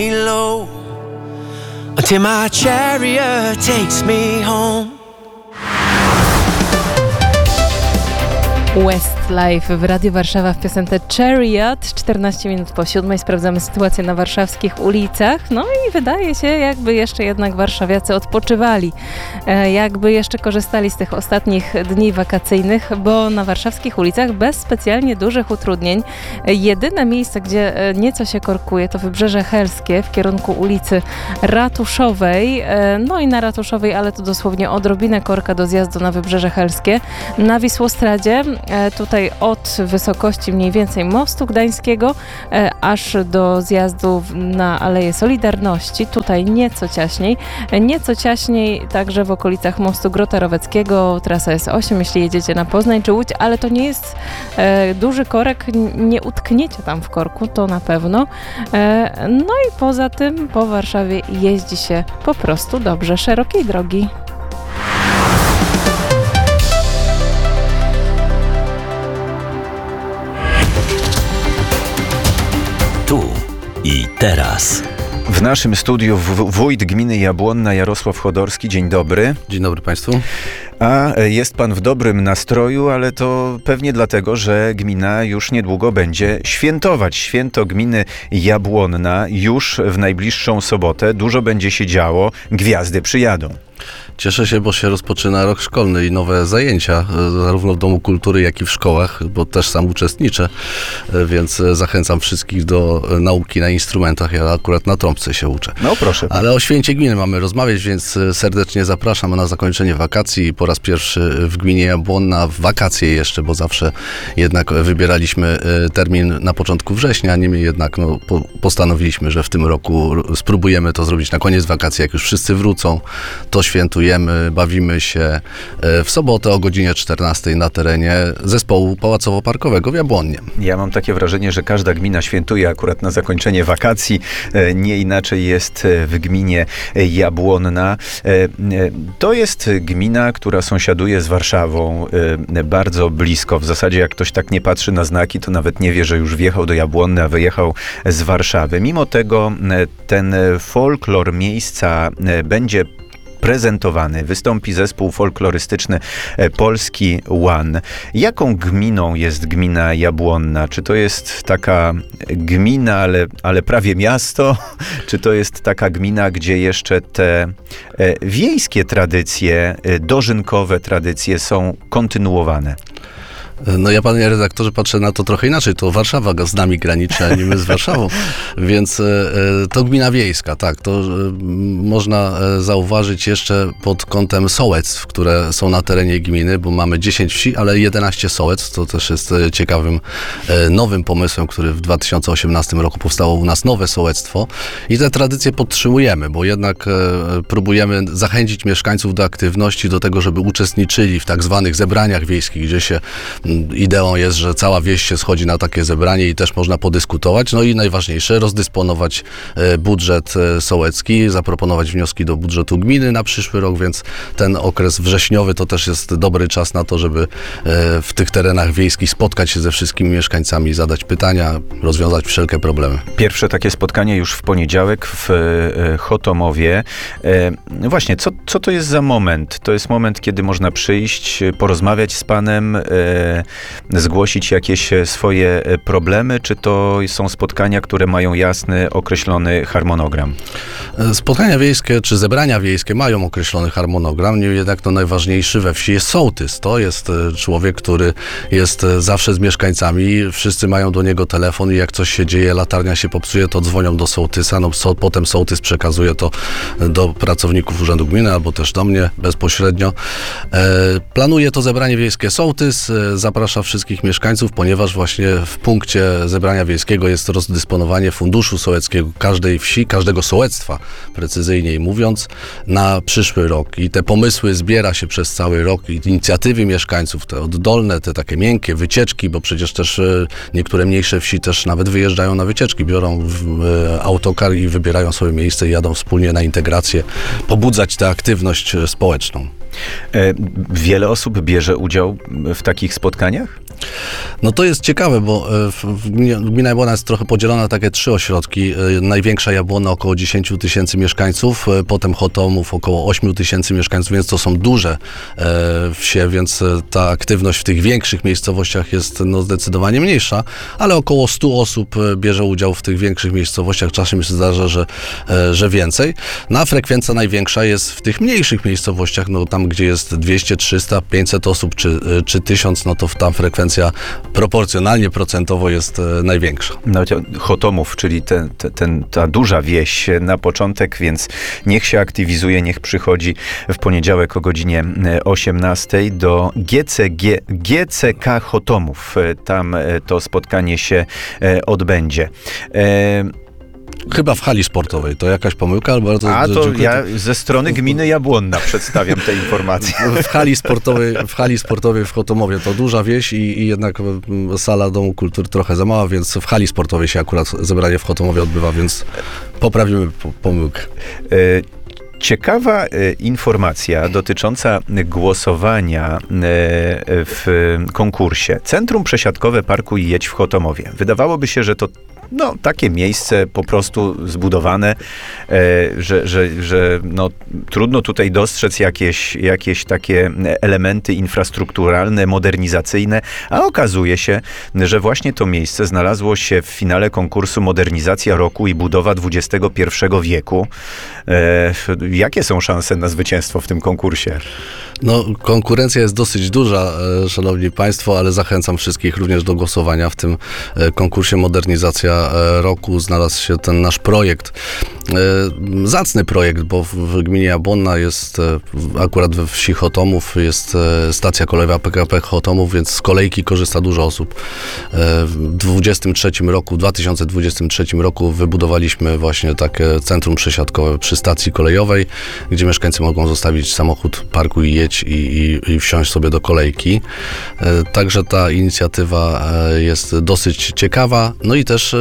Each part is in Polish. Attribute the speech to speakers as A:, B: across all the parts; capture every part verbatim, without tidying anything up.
A: low until my chariot takes me home.
B: Westlife w Radiu Warszawa w piosence Chariot. czternaście minut po siódmej sprawdzamy sytuację na warszawskich ulicach. No i wydaje się, jakby jeszcze jednak warszawiacy odpoczywali. E, jakby jeszcze korzystali z tych ostatnich dni wakacyjnych, bo na warszawskich ulicach bez specjalnie dużych utrudnień. E, jedyne miejsce, gdzie e, nieco się korkuje, to Wybrzeże Helskie w kierunku ulicy Ratuszowej. E, no i na Ratuszowej, ale to dosłownie odrobinę korka do zjazdu na Wybrzeże Helskie. Na Wisłostradzie tutaj od wysokości mniej więcej Mostu Gdańskiego aż do zjazdu na Aleję Solidarności. Tutaj nieco ciaśniej. Nieco ciaśniej także w okolicach Mostu Grota-Roweckiego, trasa S osiem, jeśli jedziecie na Poznań czy Łódź, ale to nie jest e, duży korek, nie utkniecie tam w korku, to na pewno. E, no i poza tym po Warszawie jeździ się po prostu dobrze, szerokiej drogi.
C: Tu i teraz.
D: W naszym studiu w- wójt gminy Jabłonna Jarosław Chodorski. Dzień dobry.
E: Dzień dobry Państwu.
D: A jest pan w dobrym nastroju, ale to pewnie dlatego, że gmina już niedługo będzie świętować. Święto gminy Jabłonna już w najbliższą sobotę. Dużo będzie się działo. Gwiazdy przyjadą.
E: Cieszę się, bo się rozpoczyna rok szkolny i nowe zajęcia, zarówno w Domu Kultury, jak i w szkołach, bo też sam uczestniczę, więc zachęcam wszystkich do nauki na instrumentach. Ja akurat na trąbce się uczę.
D: No proszę.
E: Ale o święcie gminy mamy rozmawiać, więc serdecznie zapraszam na zakończenie wakacji. Po raz pierwszy w gminie Jabłonna, w wakacje jeszcze, bo zawsze jednak wybieraliśmy termin na początku września, niemniej jednak no, po, postanowiliśmy, że w tym roku spróbujemy to zrobić na koniec wakacji, jak już wszyscy wrócą, to świętujemy, bawimy się w sobotę o godzinie czternastej na terenie zespołu pałacowo-parkowego w Jabłonnie.
D: Ja mam takie wrażenie, że każda gmina świętuje akurat na zakończenie wakacji. Nie inaczej jest w gminie Jabłonna. To jest gmina, która sąsiaduje z Warszawą bardzo blisko. W zasadzie jak ktoś tak nie patrzy na znaki, to nawet nie wie, że już wjechał do Jabłonny, a wyjechał z Warszawy. Mimo tego ten folklor miejsca będzie prezentowany. Wystąpi zespół folklorystyczny Polski One. Jaką gminą jest gmina Jabłonna? Czy to jest taka gmina, ale, ale prawie miasto? Czy to jest taka gmina, gdzie jeszcze te wiejskie tradycje, dożynkowe tradycje są kontynuowane?
E: No ja, panie redaktorze, patrzę na to trochę inaczej. To Warszawa z nami graniczy, a nie my z Warszawą. Więc e, to gmina wiejska, tak. To e, można e, zauważyć jeszcze pod kątem sołectw, które są na terenie gminy, bo mamy dziesięć wsi, ale jedenaście sołectw. To też jest e, ciekawym, e, nowym pomysłem, który w dwa tysiące osiemnastym roku powstało u nas nowe sołectwo. I te tradycje podtrzymujemy, bo jednak e, próbujemy zachęcić mieszkańców do aktywności, do tego, żeby uczestniczyli w tak zwanych zebraniach wiejskich, gdzie się ideą jest, że cała wieś się schodzi na takie zebranie i też można podyskutować. No i najważniejsze, rozdysponować budżet sołecki, zaproponować wnioski do budżetu gminy na przyszły rok, więc ten okres wrześniowy to też jest dobry czas na to, żeby w tych terenach wiejskich spotkać się ze wszystkimi mieszkańcami, zadać pytania, rozwiązać wszelkie problemy.
D: Pierwsze takie spotkanie już w poniedziałek w Chotomowie. Właśnie, co, co to jest za moment? To jest moment, kiedy można przyjść, porozmawiać z panem, zgłosić jakieś swoje problemy, czy to są spotkania, które mają jasny, określony harmonogram?
E: Spotkania wiejskie, czy zebrania wiejskie mają określony harmonogram, niemniej jednak to najważniejszy we wsi jest sołtys. To jest człowiek, który jest zawsze z mieszkańcami, wszyscy mają do niego telefon i jak coś się dzieje, latarnia się popsuje, to dzwonią do sołtysa, no so, potem sołtys przekazuje to do pracowników Urzędu Gminy, albo też do mnie bezpośrednio. E, planuje to zebranie wiejskie sołtys, zaprasza wszystkich mieszkańców, ponieważ właśnie w punkcie zebrania wiejskiego jest rozdysponowanie funduszu sołeckiego każdej wsi, każdego sołectwa, precyzyjniej mówiąc, na przyszły rok. I te pomysły zbiera się przez cały rok i inicjatywy mieszkańców, te oddolne, te takie miękkie, wycieczki, bo przecież też niektóre mniejsze wsi też nawet wyjeżdżają na wycieczki, biorą w, e, autokar i wybierają sobie miejsce i jadą wspólnie na integrację, pobudzać tę aktywność społeczną.
D: Wiele osób bierze udział w takich spotkaniach?
E: No to jest ciekawe, bo w gminie, gmina Jabłonna jest trochę podzielona na takie trzy ośrodki. Największa Jabłonna około dziesięć tysięcy mieszkańców, potem Chotomów około osiem tysięcy mieszkańców, więc to są duże wsie, więc ta aktywność w tych większych miejscowościach jest no, zdecydowanie mniejsza, ale około stu osób bierze udział w tych większych miejscowościach. Czasem się zdarza, że, że więcej. No a frekwencja największa jest w tych mniejszych miejscowościach, no tam gdzie jest dwieście, trzysta, pięćset osób czy, czy tysiąc, no to tam frekwencja proporcjonalnie, procentowo jest e, największa.
D: No, Chotomów, czyli ten, ten, ta duża wieś na początek, więc niech się aktywizuje, niech przychodzi w poniedziałek o godzinie osiemnastej do G C G, G C K Chotomów. Tam to spotkanie się odbędzie. E,
E: Chyba w hali sportowej. To jakaś pomyłka? Ale bardzo
D: A to
E: dziękuję.
D: ja ze strony gminy Jabłonna przedstawiam te informacje.
E: W hali sportowej, w hali sportowej w Chotomowie to duża wieś i, i jednak sala Domu Kultury trochę za mała, więc w hali sportowej się akurat zebranie w Chotomowie odbywa, więc poprawimy pomyłkę.
D: Ciekawa informacja dotycząca głosowania w konkursie. Centrum Przesiadkowe Parku i Jedź w Chotomowie. Wydawałoby się, że to no, takie miejsce po prostu zbudowane, że, że, że no, trudno tutaj dostrzec jakieś, jakieś takie elementy infrastrukturalne, modernizacyjne, a okazuje się, że właśnie to miejsce znalazło się w finale konkursu Modernizacja Roku i Budowa dwudziestego pierwszego wieku. Jakie są szanse na zwycięstwo w tym konkursie?
E: No, konkurencja jest dosyć duża, szanowni państwo, ale zachęcam wszystkich również do głosowania w tym konkursie Modernizacja Roku. Znalazł się ten nasz projekt, zacny projekt, bo w gminie Jabłonna jest, akurat we wsi Chotomów jest stacja kolejowa P K P Chotomów, więc z kolejki korzysta dużo osób. W dwudziestym trzecim roku, w dwa tysiące dwudziestym trzecim roku wybudowaliśmy właśnie takie centrum przesiadkowe przy stacji kolejowej, gdzie mieszkańcy mogą zostawić samochód, parku i jedź i, i, i wsiąść sobie do kolejki. Także ta inicjatywa jest dosyć ciekawa, no i też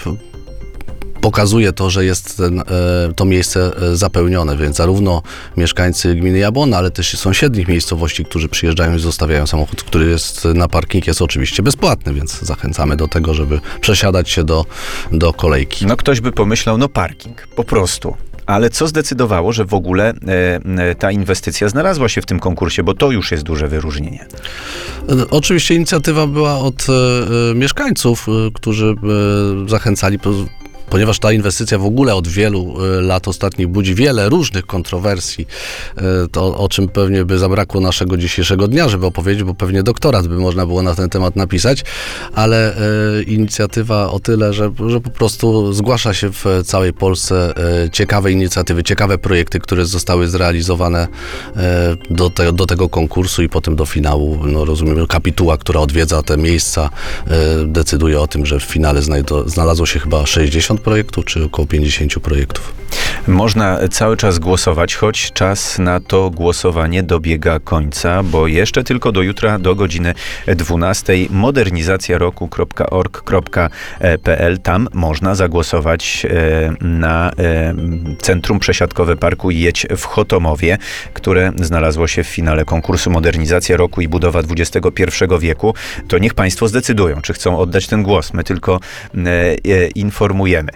E: pokazuje to, że jest ten, to miejsce zapełnione, więc zarówno mieszkańcy gminy Jabłonna, ale też sąsiednich miejscowości, którzy przyjeżdżają i zostawiają samochód, który jest na parking, jest oczywiście bezpłatny, więc zachęcamy do tego, żeby przesiadać się do, do kolejki.
D: No ktoś by pomyślał, no parking, po prostu. Ale co zdecydowało, że w ogóle e, ta inwestycja znalazła się w tym konkursie, bo to już jest duże wyróżnienie.
E: Oczywiście inicjatywa była od e, mieszkańców, e, którzy e, zachęcali, ponieważ ta inwestycja w ogóle od wielu lat ostatnich budzi wiele różnych kontrowersji, to o czym pewnie by zabrakło naszego dzisiejszego dnia, żeby opowiedzieć, bo pewnie doktorat by można było na ten temat napisać, ale e, inicjatywa o tyle, że, że po prostu zgłasza się w całej Polsce e, ciekawe inicjatywy, ciekawe projekty, które zostały zrealizowane e, do, te, do tego konkursu i potem do finału. No rozumiem, kapituła, która odwiedza te miejsca, e, decyduje o tym, że w finale znajdo, znalazło się chyba sześćdziesiąt projektów, czy około pięćdziesiąt projektów.
D: Można cały czas głosować, choć czas na to głosowanie dobiega końca, bo jeszcze tylko do jutra, do godziny dwunastej modernizacja roku kropka org kropka p l. Tam można zagłosować na Centrum Przesiadkowe Parku i Jedź w Chotomowie, które znalazło się w finale konkursu Modernizacja Roku i Budowa dwudziestego pierwszego wieku. To niech państwo zdecydują, czy chcą oddać ten głos. My tylko informujemy.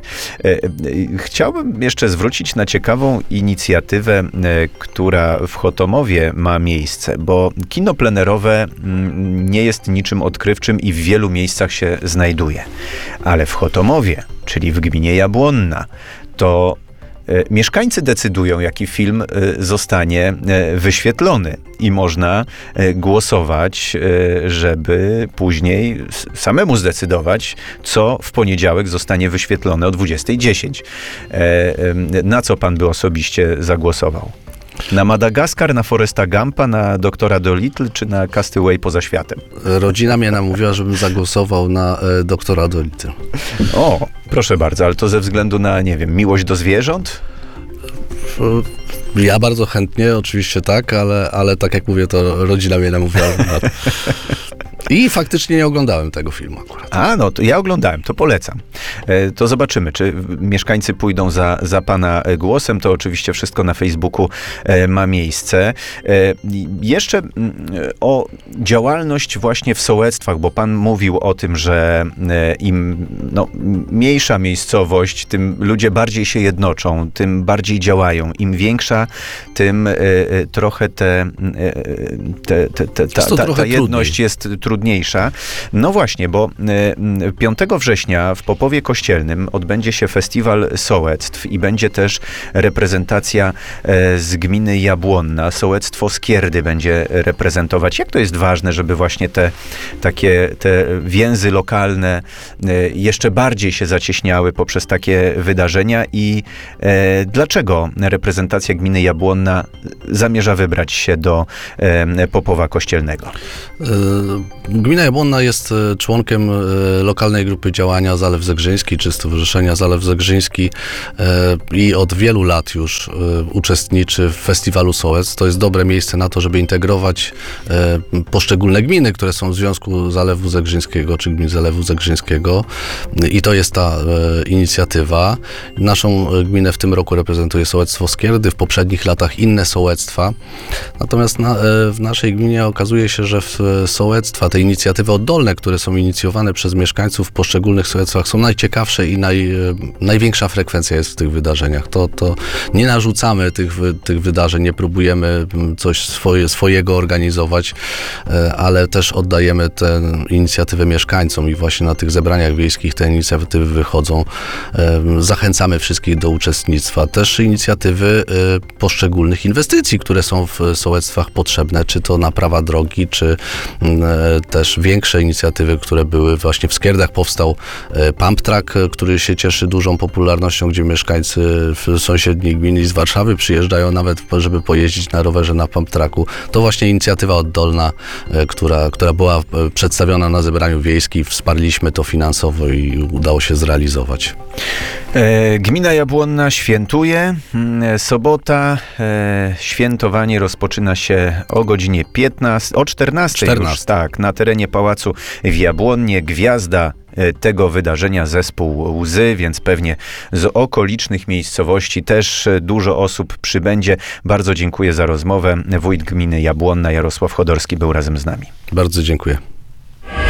D: Chciałbym jeszcze zwrócić na ciekawą inicjatywę, która w Chotomowie ma miejsce, bo kino plenerowe nie jest niczym odkrywczym i w wielu miejscach się znajduje. Ale w Chotomowie, czyli w gminie Jabłonna, to mieszkańcy decydują, jaki film zostanie wyświetlony i można głosować, żeby później samemu zdecydować, co w poniedziałek zostanie wyświetlone o dwudziestej dziesięć. Na co pan by osobiście zagłosował? Na Madagaskar, na Foresta Gumpa, na Doktora Dolittle czy na Castaway Poza Światem?
E: Rodzina mnie namówiła, żebym zagłosował na e, Doktora Dolittle.
D: O, proszę bardzo, ale to ze względu na, nie wiem, miłość do zwierząt?
E: Ja bardzo chętnie, oczywiście tak, ale, ale tak jak mówię, to rodzina mnie namówiła. I faktycznie nie oglądałem tego filmu akurat.
D: A, no to ja oglądałem, to polecam. E, to zobaczymy, czy mieszkańcy pójdą za, za pana głosem. To oczywiście wszystko na Facebooku e, ma miejsce. E, jeszcze m, o działalność właśnie w sołectwach, bo pan mówił o tym, że e, im no, mniejsza miejscowość, tym ludzie bardziej się jednoczą, tym bardziej działają. Im większa, tym e, e, trochę te, e, te, te, te, ta, ta, ta jedność trudniej. jest trudniejsza. No właśnie, bo piątego września w Popowie Kościelnym odbędzie się festiwal sołectw i będzie też reprezentacja z gminy Jabłonna. Sołectwo Skierdy będzie reprezentować. Jak to jest ważne, żeby właśnie te takie te więzy lokalne jeszcze bardziej się zacieśniały poprzez takie wydarzenia i e, dlaczego reprezentacja gminy Jabłonna zamierza wybrać się do e, Popowa Kościelnego?
E: Gmina Jabłonna jest członkiem lokalnej grupy działania Zalew Zegrzyński, czy Stowarzyszenia Zalew Zegrzyński i od wielu lat już uczestniczy w festiwalu sołectw. To jest dobre miejsce na to, żeby integrować poszczególne gminy, które są w Związku Zalewu Zegrzyńskiego, czy gmin Zalewu Zegrzyńskiego i to jest ta inicjatywa. Naszą gminę w tym roku reprezentuje sołectwo Skierdy, w poprzednich latach inne sołectwa. Natomiast na, w naszej gminie okazuje się, że w sołectwa, te inicjatywy oddolne, które są inicjowane przez mieszkańców w poszczególnych sołectwach, są najciekawsze i naj, największa frekwencja jest w tych wydarzeniach. To, to nie narzucamy tych, tych wydarzeń, nie próbujemy coś swoje, swojego organizować, ale też oddajemy tę inicjatywę mieszkańcom i właśnie na tych zebraniach wiejskich te inicjatywy wychodzą. Zachęcamy wszystkich do uczestnictwa. Też inicjatywy poszczególnych inwestycji, które są w sołectwach potrzebne, czy to naprawa drogi, czy też większe inicjatywy, które były właśnie w Skierdach. Powstał Pump Track, który się cieszy dużą popularnością, gdzie mieszkańcy w sąsiedniej gminy z Warszawy przyjeżdżają nawet, żeby pojeździć na rowerze na Pump Tracku. To właśnie inicjatywa oddolna, która, która była przedstawiona na zebraniu wiejskim. Wsparliśmy to finansowo i udało się zrealizować.
D: Gmina Jabłonna świętuje. Sobota. Świętowanie rozpoczyna się o godzinie piętnastej, o czternastej już, tak, na terenie Pałacu w Jabłonnie. Gwiazda tego wydarzenia zespół Łzy, więc pewnie z okolicznych miejscowości też dużo osób przybędzie. Bardzo dziękuję za rozmowę. Wójt gminy Jabłonna Jarosław Chodorski był razem z nami.
E: Bardzo dziękuję.